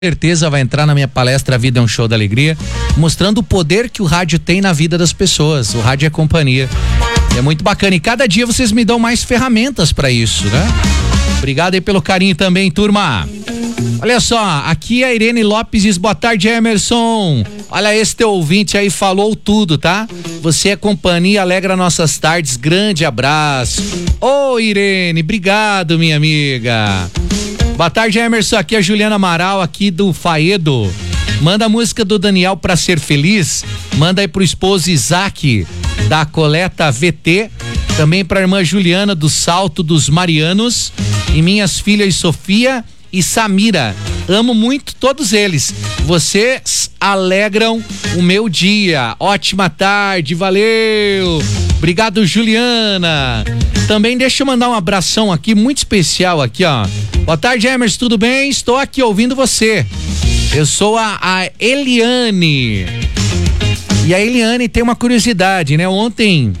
certeza vai entrar na minha palestra A Vida é um Show da Alegria, mostrando o poder que o rádio tem na vida das pessoas. O rádio é companhia. É muito bacana e cada dia vocês me dão mais ferramentas para isso, né? Obrigado aí pelo carinho também, turma. Olha só, aqui a Irene Lopes diz: boa tarde, Emerson. Olha, esse teu ouvinte aí falou tudo, tá? Você é companhia, alegra nossas tardes. Grande abraço. Ô, Irene, obrigado, minha amiga. Boa tarde, Emerson. Aqui é a Juliana Amaral, aqui do Faedo. Manda a música do Daniel Pra Ser Feliz. Manda aí pro esposo Isaac, da Coleta VT. Também pra irmã Juliana, do Salto dos Marianos. E minhas filhas Sofia e Samira. Amo muito todos eles. Vocês alegram o meu dia. Ótima tarde, valeu. Obrigado, Juliana. Também deixa eu mandar um abração aqui, muito especial aqui, ó. Boa tarde, Emerson, tudo bem? Estou aqui ouvindo você. Eu sou a Eliane. E a Eliane tem uma curiosidade, né? Ontem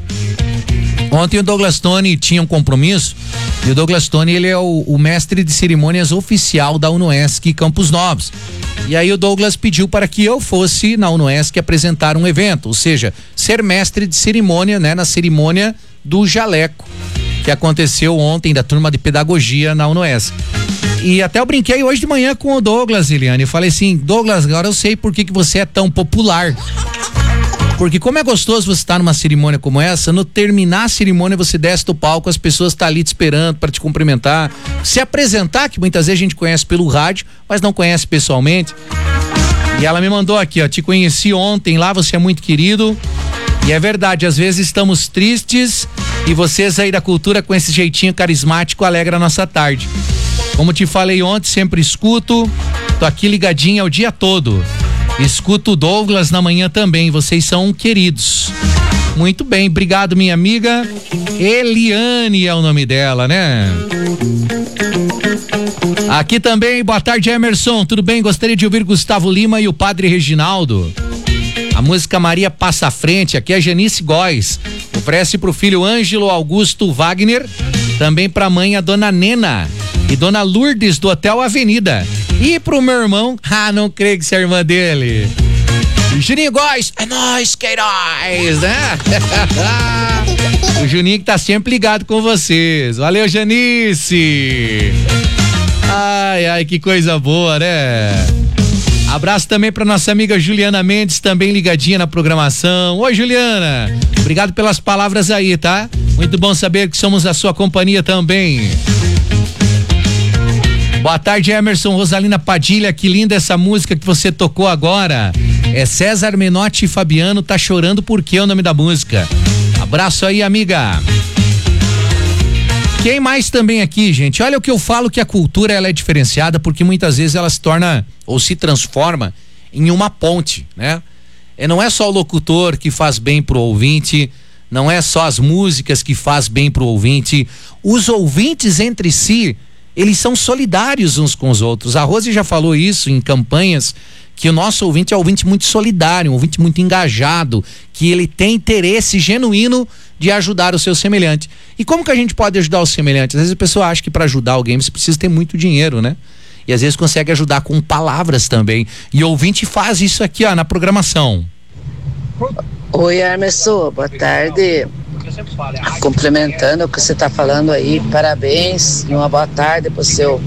o Douglas Tony tinha um compromisso. E o Douglas Tony, ele é o mestre de cerimônias oficial da UNOESC Campos Novos. E aí o Douglas pediu para que eu fosse na UNOESC apresentar um evento, ou seja, ser mestre de cerimônia, né, na cerimônia do jaleco, que aconteceu ontem da turma de pedagogia na UNOESC. E até eu brinquei hoje de manhã com o Douglas, Eliane. Eu falei assim: Douglas, agora eu sei por que você é tão popular. Porque como é gostoso você estar numa cerimônia como essa, no terminar a cerimônia você desce do palco, as pessoas estão ali te esperando para te cumprimentar, se apresentar, que muitas vezes a gente conhece pelo rádio, mas não conhece pessoalmente. E ela me mandou aqui, ó: te conheci ontem lá, você é muito querido. E é verdade, às vezes estamos tristes e vocês aí da cultura com esse jeitinho carismático alegra a nossa tarde. Como te falei ontem, sempre escuto, tô aqui ligadinha o dia todo. Escuto o Douglas na manhã também, vocês são queridos. Muito bem, obrigado, minha amiga. Eliane é o nome dela, né? Aqui também, boa tarde, Emerson, tudo bem? Gostaria de ouvir Gustavo Lima e o Padre Reginaldo. A música Maria Passa à Frente, aqui é a Janice Góes. Oferece pro filho Ângelo Augusto Wagner, também pra mãe a dona Nena e dona Lourdes do Hotel Avenida. E pro meu irmão, não creio que você é irmã dele, Juninho Góes, é nóis, que é nóis, né? O Juninho que tá sempre ligado com vocês. Valeu, Janice. Ai, que coisa boa, né? Abraço também pra nossa amiga Juliana Mendes, também ligadinha na programação. Oi, Juliana, obrigado pelas palavras aí, tá? Muito bom saber que somos a sua companhia também. Boa tarde, Emerson. Rosalina Padilha, que linda essa música que você tocou agora. É César Menotti e Fabiano, Tá Chorando Por Quê, é o nome da música. Abraço aí, amiga. Quem mais também aqui, gente? Olha o que eu falo, que a cultura ela é diferenciada porque muitas vezes ela se torna ou se transforma em uma ponte, né? Não é só o locutor que faz bem pro ouvinte, não é só as músicas que faz bem pro ouvinte. Os ouvintes entre si, eles são solidários uns com os outros. A Rose já falou isso em campanhas, que o nosso ouvinte é um ouvinte muito solidário, um ouvinte muito engajado, que ele tem interesse genuíno de ajudar o seu semelhante. E como que a gente pode ajudar o semelhante? Às vezes a pessoa acha que para ajudar alguém você precisa ter muito dinheiro, né? E às vezes consegue ajudar com palavras também. E o ouvinte faz isso aqui, ó, na programação. Oi, Emerson, boa tarde. Complementando o que você está falando aí, parabéns e uma boa tarde para o seu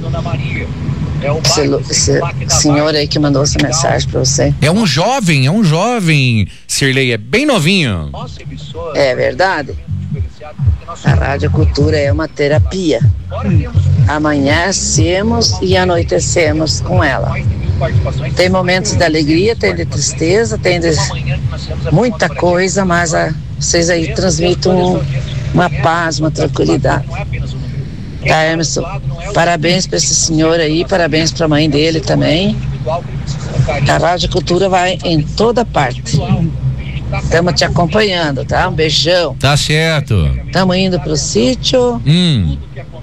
senhor aí que mandou essa mensagem para você. É um jovem, Sirlei, é bem novinho. É verdade. A Rádio Cultura é uma terapia. Amanhecemos e anoitecemos com ela. Tem momentos de alegria, tem de tristeza, tem de muita coisa, mas vocês aí transmitem uma paz, uma tranquilidade. Tá, Emerson? Parabéns para esse senhor aí, parabéns para a mãe dele também. A Rádio Cultura vai em toda parte. Estamos te acompanhando, tá? Um beijão. Tá certo. Estamos indo pro sítio.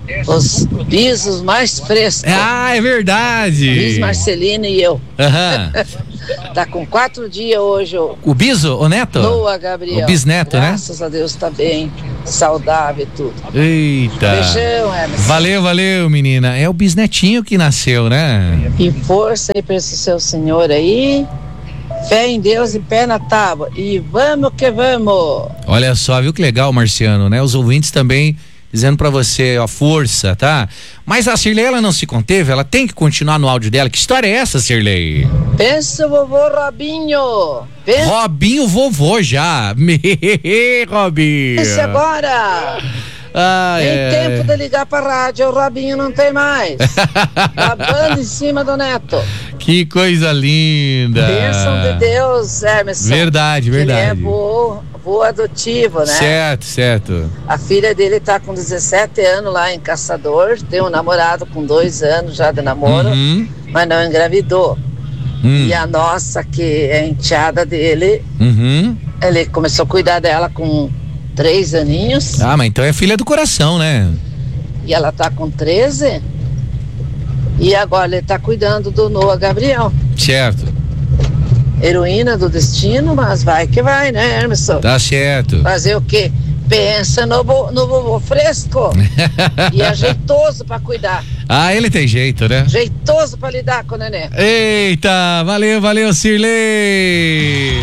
os bisos mais frescos. Ah, é verdade. Bis Marcelino e eu. Aham. Tá com 4 dias hoje. O Biso, o Neto? Noah Gabriel. O bisneto, né? Graças a Deus tá bem, saudável e tudo. Eita. Beijão, Emerson. Valeu, menina. É o bisnetinho que nasceu, né? E força aí pra esse seu senhor aí. Fé em Deus e pé na tábua. E vamos que vamos. Olha só, viu que legal, Marciano, né? Os ouvintes também dizendo pra você, ó, força, tá? Mas a Cirlei, ela não se conteve, ela tem que continuar no áudio dela. Que história é essa, Cirlei? Pensa o vovô Robinho. Robinho vovô já. Robinho. Pense agora. Tem tempo de ligar pra rádio, o Robinho não tem mais. Babando em cima do Neto. Que coisa linda. Bênção de Deus, Emerson. Verdade. Ele é vô adotivo, né? Certo. A filha dele tá com 17 anos lá em Caçador, tem um namorado com 2 anos já de namoro, mas não engravidou. E a nossa, que é enteada dele, ele começou a cuidar dela com 3 aninhos. Ah, mas então é filha do coração, né? E ela tá com 13. E agora ele tá cuidando do Noah Gabriel. Certo. Heroína do destino, mas vai que vai, né, Emerson? Tá certo. Fazer o quê? Pensa no vovô fresco. E é jeitoso pra cuidar. Ah, ele tem jeito, né? Jeitoso pra lidar com o neném. Eita, valeu, Cirlei.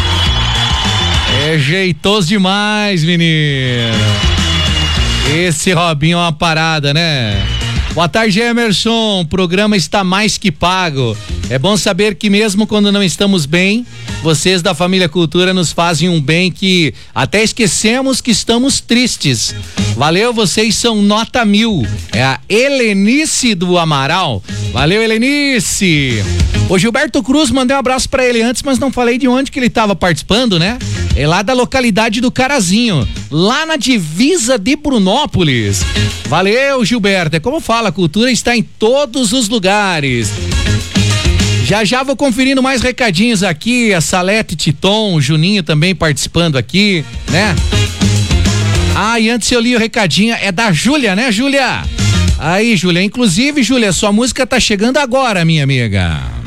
É jeitoso demais, menino. Esse Robinho é uma parada, né? Boa tarde, Emerson. O programa está mais que pago. É bom saber que mesmo quando não estamos bem, vocês da Família Cultura nos fazem um bem que até esquecemos que estamos tristes. Valeu, vocês são nota 1000. É a Helenice do Amaral. Valeu, Helenice. O Gilberto Cruz, mandei um abraço pra ele antes, mas não falei de onde que ele tava participando, né? É lá da localidade do Carazinho, lá na divisa de Brunópolis. Valeu, Gilberto. É como fala, a cultura está em todos os lugares. Já vou conferindo mais recadinhos aqui, a Salete Titon, o Juninho também participando aqui, né? Ah, e antes eu li o recadinho, é da Júlia, né, Júlia? Aí, Júlia, inclusive, Júlia, sua música tá chegando agora, minha amiga.